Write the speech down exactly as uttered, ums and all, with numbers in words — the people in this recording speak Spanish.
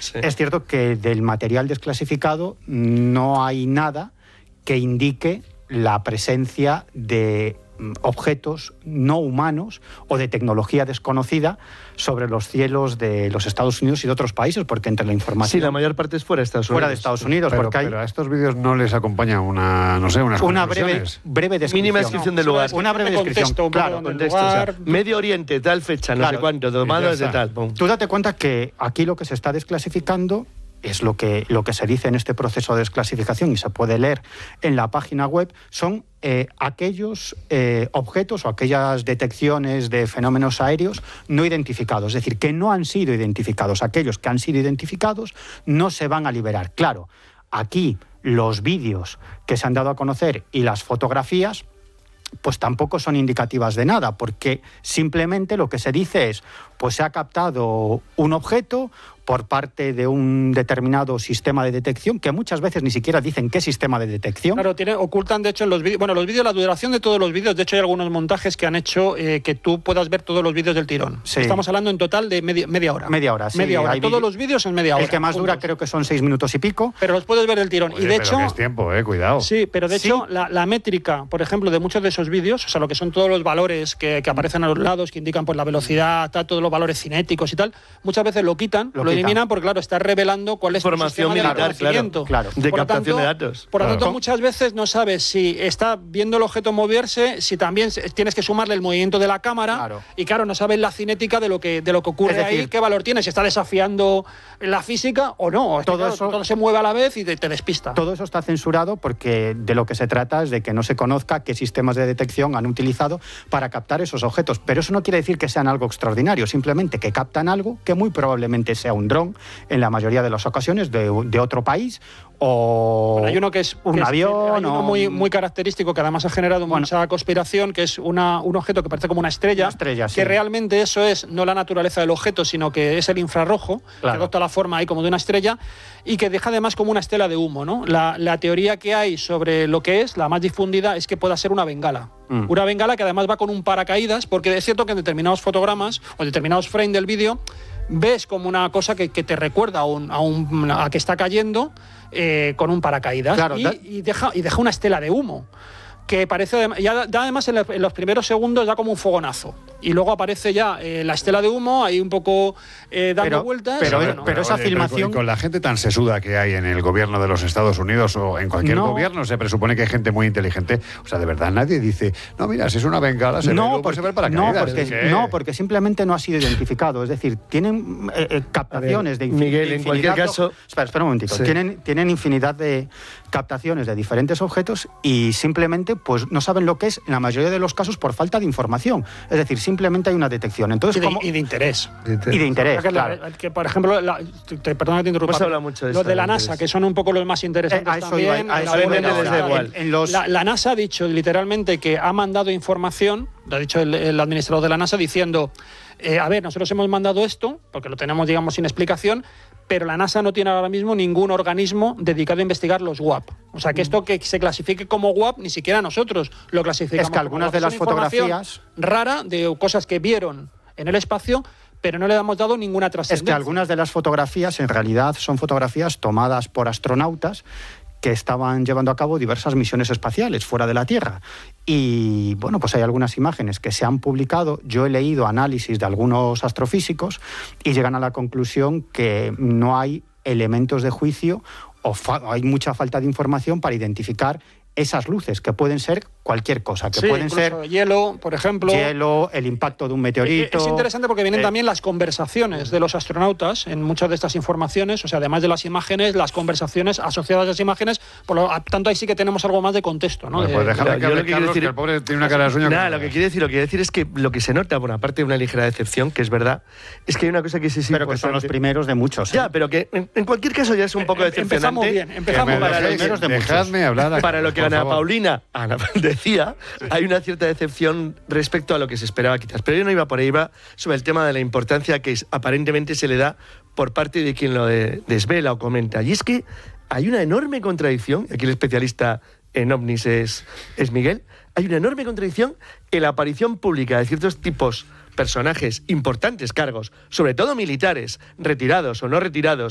Sí. Es cierto que del material desclasificado no hay nada que indique la presencia de objetos no humanos o de tecnología desconocida sobre los cielos de los Estados Unidos y de otros países, porque entre la información... Sí, la mayor parte es fuera de Estados Unidos. Fuera de Estados Unidos, pero, porque hay... pero a estos vídeos no les acompaña una, no sé, unas una breve, conclusiones. breve descripción. Mínima descripción del lugar. Una breve descripción, contexto, claro. Contexto, o sea, Medio Oriente, tal fecha, no Claro. sé cuánto, tomado desde tal. Pum. Tú date cuenta que aquí lo que se está desclasificando es lo que, lo que se dice en este proceso de desclasificación y se puede leer en la página web, son eh, aquellos eh, objetos o aquellas detecciones de fenómenos aéreos no identificados, es decir, que no han sido identificados. Aquellos que han sido identificados no se van a liberar. Claro, aquí los vídeos que se han dado a conocer y las fotografías pues tampoco son indicativas de nada, porque simplemente lo que se dice es, pues se ha captado un objeto por parte de un determinado sistema de detección, que muchas veces ni siquiera dicen qué sistema de detección. Claro, tiene, ocultan de hecho en los vídeos, bueno, los vídeos, la duración de todos los vídeos, de hecho hay algunos montajes que han hecho eh, que tú puedas ver todos los vídeos del tirón. Sí. Estamos hablando en total de media, media hora. Media hora, sí. Media hora, Hay todos vídeo- los vídeos en media hora. El que más dura juntos. creo que son seis minutos y pico. Pero los puedes ver del tirón. Oye, y de pero hecho... que es tiempo, eh, cuidado. Sí, pero de Sí. hecho la, la métrica, por ejemplo, de muchos de esos vídeos, o sea, lo que son todos los valores que, que aparecen a los lados, que indican pues la velocidad, tal, todos los valores cinéticos y tal, muchas veces lo quitan, Lo lo, quitan. eliminan porque, claro, está revelando cuál es Información tu sistema militar, de reconocimiento. claro, de Por lo captación tanto- de datos. Por lo Claro. tanto, muchas veces no sabes si está viendo el objeto moverse, si también se- tienes que sumarle el movimiento de la cámara, Claro. y claro, no sabes la cinética de lo que, de lo que ocurre Es decir, ahí, qué valor tiene, si está desafiando la física o no. Es que, todo claro, eso- todo se mueve a la vez y te, te despista. Todo eso está censurado porque de lo que se trata es de que no se conozca qué sistemas de detección han utilizado para captar esos objetos. Pero eso no quiere decir que sean algo extraordinario, simplemente que captan algo que muy probablemente sea un dron, en la mayoría de las ocasiones, de, de otro país, o Bueno, hay uno que es un que es- avión. hay uno o muy, un- muy característico que además ha generado Bueno. mucha conspiración, que es una, un objeto que parece como una estrella, Una estrella, sí. que realmente eso es no la naturaleza del objeto, sino que es el infrarrojo, Claro. que adopta la forma ahí como de una estrella y que deja además como una estela de humo, ¿no? La, la teoría que hay sobre lo que es, la más difundida, es que pueda ser una bengala. Mm. Una bengala que además va con un paracaídas, porque es cierto que en determinados fotogramas o en determinados frames del vídeo ves como una cosa que, que te recuerda a, un, a, un, a que está cayendo eh, con un paracaídas. Claro, y, da- y deja, y deja una estela de humo que parece, ya da, da además en, la- en los primeros segundos da como un fogonazo y luego aparece ya eh, la estela de humo ahí un poco eh, dando Pero- vueltas. pero- y bueno, pero esa oye, filmación- con, con la gente tan sesuda que hay en el gobierno de los Estados Unidos o en cualquier No. gobierno, se presupone que hay gente muy inteligente. O sea, de verdad, nadie dice, no, mira, si es una bengala, se ve, No luego porque, se ve para no, caídas. porque, Es que- no, porque simplemente no ha sido identificado. Es decir, tienen eh, eh, captaciones de, infin- Miguel, de en cualquier infinidad- caso- Espera, espera un momentito. Sí. Tienen, tienen infinidad de captaciones de diferentes objetos y simplemente pues no saben lo que es, en la mayoría de los casos, por falta de información. Es decir, simplemente hay una detección. y, Entonces, de, ¿cómo? y de interés. Y de interés, Que la- claro. que, por ejemplo, la- te, perdona que te interrumpa. Hemos hablado mucho de los esto, de la de NASA, interés. que son un poco los más interesantes Eh, a eso también. iba, a la eso O N iba L ahora. les da igual. En- en los- la, la NASA ha dicho literalmente que ha mandado información, lo ha dicho el, el administrador de la NASA, diciendo, eh, a ver, nosotros hemos mandado esto, porque lo tenemos, digamos, sin explicación, pero la NASA no tiene ahora mismo ningún organismo dedicado a investigar los W A P. O sea, que esto que se clasifique como W A P, ni siquiera nosotros lo clasificamos. Es que algunas como de las W A P. Son información fotografías- rara de cosas que vieron en el espacio, pero no le hemos dado ninguna Es trascendencia. que algunas de las fotografías en realidad son fotografías tomadas por astronautas que estaban llevando a cabo diversas misiones espaciales fuera de la Tierra. Y bueno, pues hay algunas imágenes que se han publicado. Yo he leído análisis de algunos astrofísicos y llegan a la conclusión que no hay elementos de juicio o fa- hay mucha falta de información para identificar esas luces, que pueden ser cualquier cosa, que Sí, pueden incluso ser hielo, por ejemplo. hielo, el impacto de un meteorito. Es interesante porque vienen eh, también las conversaciones de los astronautas en muchas de estas informaciones, o sea, además de las imágenes, las conversaciones asociadas a esas imágenes, por lo tanto ahí sí que tenemos algo más de contexto, ¿no? Bueno, De- pues déjame Mira, que yo hable lo que quiero Carlos, decir- que el pobre tiene una cara de sueño. Nada, que- lo que quiere decir, lo que quiere decir es que lo que se nota, por aparte de una ligera decepción, que es verdad, es que hay una cosa que sí es pero que son los importante. primeros de muchos. ¿eh? Ya, pero que en, en cualquier caso ya es un poco Em- decepcionante. empezamos bien, Que empezamos me para dejéis- los primeros de muchos. dejadme hablar. Para lo que por Ana favor. Paulina Ana decía, hay una cierta decepción respecto a lo que se esperaba quizás. Pero yo no iba por ahí, iba sobre el tema de la importancia que es- aparentemente se le da por parte de quien lo de- desvela o comenta. Y es que hay una enorme contradicción, aquí el especialista en ovnis es, es Miguel, hay una enorme contradicción en la aparición pública de ciertos tipos, personajes, importantes cargos, sobre todo militares, retirados o no retirados,